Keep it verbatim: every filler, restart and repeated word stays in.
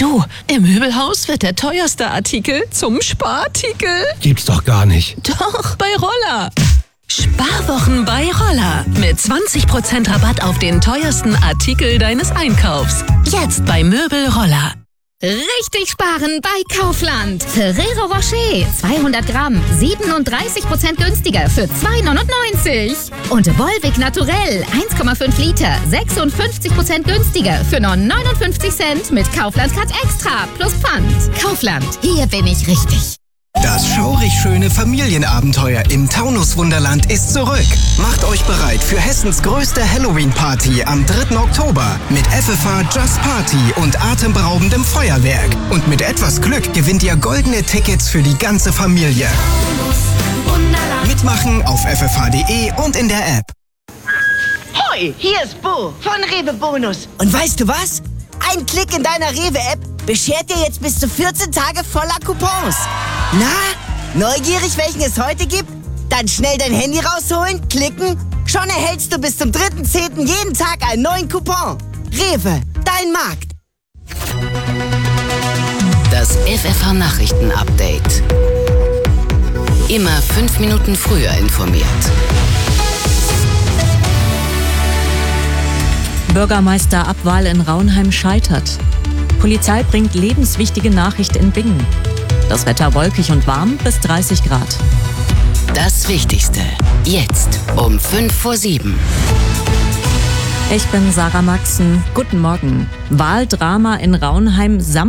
Du, im Möbelhaus wird der teuerste Artikel zum Sparartikel. Gibt's doch gar nicht. Doch, bei Roller. Sparwochen bei Roller. Mit zwanzig Prozent Rabatt auf den teuersten Artikel deines Einkaufs. Jetzt bei Möbel Roller. Richtig sparen bei Kaufland. Ferrero Rocher zweihundert Gramm, siebenunddreißig Prozent günstiger für zwei neunundneunzig. Und Volvic Naturell eins Komma fünf Liter, sechsundfünfzig Prozent günstiger für nur neunundfünfzig Cent mit Kaufland Cut Extra plus Pfand. Kaufland, hier bin ich richtig. Das schaurig schöne Familienabenteuer im Taunus-Wunderland ist zurück. Macht euch bereit für Hessens größte Halloween-Party am dritten Oktober mit F F H Just Party und atemberaubendem Feuerwerk. Und mit etwas Glück gewinnt ihr goldene Tickets für die ganze Familie. Mitmachen auf f f h punkt d e und in der App. Hoi, hier ist Bo von Rewe Bonus. Und weißt du was? Ein Klick in deiner Rewe-App beschert dir jetzt bis zu vierzehn Tage voller Coupons. Na, neugierig, welchen es heute gibt? Dann schnell dein Handy rausholen, klicken. Schon erhältst du bis zum dritten zehnten jeden Tag einen neuen Coupon. Rewe, dein Markt. Das F F H-Nachrichten-Update. Immer fünf Minuten früher informiert. Bürgermeisterabwahl in Raunheim scheitert. Polizei bringt lebenswichtige Nachricht in Bingen. Das Wetter wolkig und warm bis dreißig Grad. Das Wichtigste. Jetzt um fünf vor sieben. Ich bin Sarah Maxen. Guten Morgen. Wahldrama in Raunheim.